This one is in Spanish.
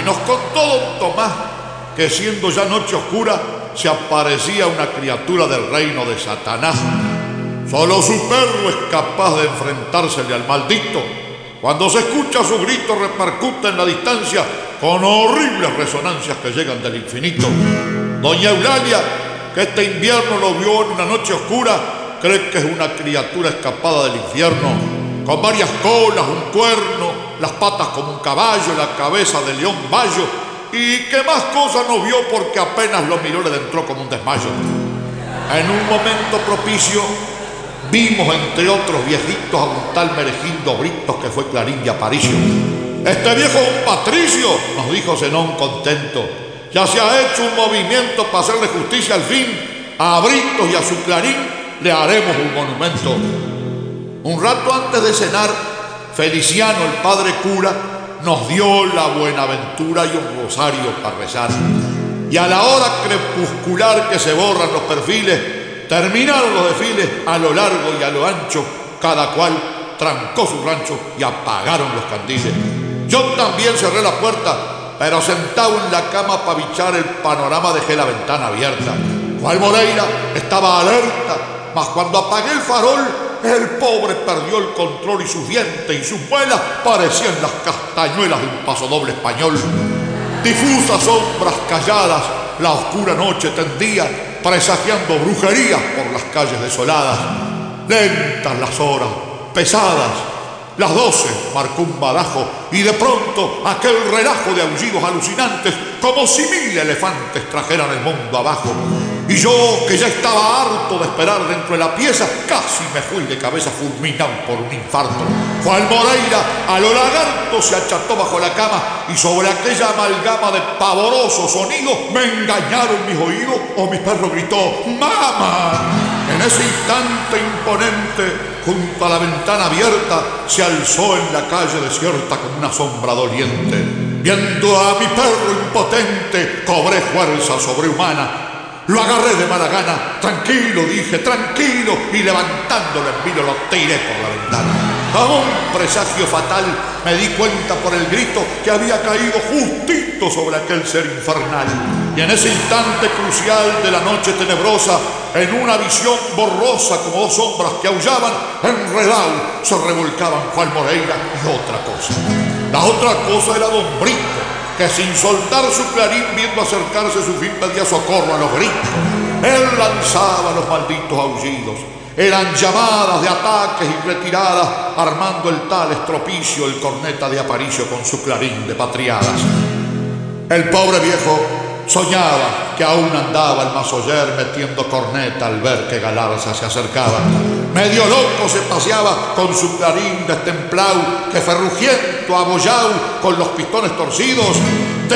nos contó don Tomás que siendo ya noche oscura se aparecía una criatura del reino de Satanás. Solo su perro es capaz de enfrentársele al maldito. Cuando se escucha su grito repercute en la distancia con horribles resonancias que llegan del infinito. Doña Eulalia, que este invierno lo vio en una noche oscura, cree que es una criatura escapada del infierno, con varias colas, un cuerno, las patas como un caballo, la cabeza de león bayo, y que más cosas no vio porque apenas lo miró le entró como un desmayo. En un momento propicio vimos entre otros viejitos a un tal Meregindo Britos que fue Clarín y Aparicio. Este viejo es un patricio, nos dijo Zenón contento. Ya se ha hecho un movimiento para hacerle justicia al fin. A Britos y a su Clarín le haremos un monumento. Un rato antes de cenar, Feliciano, el padre cura, nos dio la buenaventura y un rosario para rezar. Y a la hora crepuscular que se borran los perfiles, terminaron los desfiles a lo largo y a lo ancho. Cada cual trancó su rancho y apagaron los candiles. Yo también cerré la puerta, pero sentado en la cama para bichar el panorama dejé la ventana abierta. Juan Moreira estaba alerta, mas cuando apagué el farol, el pobre perdió el control y sus dientes y sus muelas parecían las castañuelas de un pasodoble español. Difusas sombras calladas la oscura noche tendía, presagiando brujerías por las calles desoladas. Lentas las horas, pesadas, las 12 marcó un badajo y de pronto aquel relajo de aullidos alucinantes como si 1000 elefantes trajeran el mundo abajo. Y yo, que ya estaba harto de esperar dentro de la pieza, casi me fui de cabeza fulminado por un infarto. Juan Moreira a lo lagarto se acható bajo la cama y sobre aquella amalgama de pavorosos sonidos me engañaron mis oídos o mi perro gritó ¡Mamá! En ese instante imponente, junto a la ventana abierta, se alzó en la calle desierta como una sombra doliente. Viendo a mi perro impotente, cobré fuerza sobrehumana. Lo agarré de mala gana, tranquilo, dije, tranquilo, y levantándolo en vilo lo tiré por la ventana. Como un presagio fatal me di cuenta por el grito que había caído justito sobre aquel ser infernal. Y en ese instante crucial de la noche tenebrosa, en una visión borrosa como dos sombras que aullaban, enredados se revolcaban Juan Moreira y otra cosa. La otra cosa era don Brito, que sin soltar su clarín viendo acercarse su fin pedía socorro a los gritos. Él lanzaba los malditos aullidos. Eran llamadas de ataques y retiradas, armando el tal estropicio el corneta de Aparicio con su clarín de patriadas. El pobre viejo soñaba que aún andaba el masoller metiendo corneta al ver que Galarza se acercaba. Medio loco se paseaba con su clarín destemplado, que ferrugiento, abollado, con los pistones torcidos,